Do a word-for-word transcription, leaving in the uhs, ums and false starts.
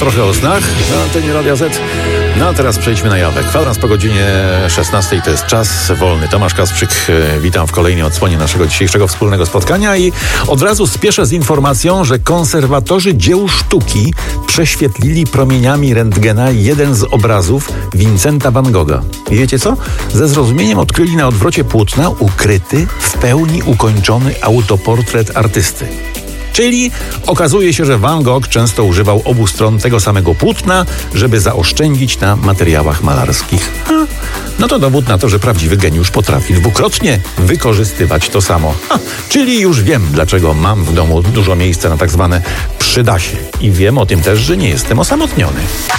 trochę o snach na antenie Radia Z. No a teraz przejdźmy na jawę. Kwadrans po godzinie szesnastej to jest czas wolny. Tomasz Kasprzyk, witam w kolejnej odsłonie naszego dzisiejszego wspólnego spotkania i od razu spieszę z informacją, że konserwatorzy dzieł sztuki prześwietlili promieniami rentgena jeden z obrazów Vincenta van Gogha. I wiecie co? Ze zrozumieniem odkryli na odwrocie płótna ukryty, w pełni ukończony autoportret artysty. Czyli okazuje się, że Van Gogh często używał obu stron tego samego płótna, żeby zaoszczędzić na materiałach malarskich. Ha, no to dowód na to, że prawdziwy geniusz potrafi dwukrotnie wykorzystywać to samo. Ha, czyli już wiem, dlaczego mam w domu dużo miejsca na tak zwane przydasie. I wiem o tym też, że nie jestem osamotniony.